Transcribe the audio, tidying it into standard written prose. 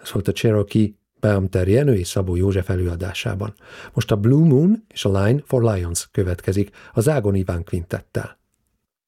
szólt a Cherokee Beamter Jenő és Szabó József előadásában. Most a Blue Moon és a Line for Lions következik az Ágon Iván Quintettel.